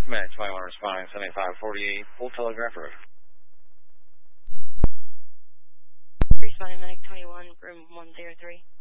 Med 21 responding 7548, Full Telegraph Road. Responding Medic 21, room 103.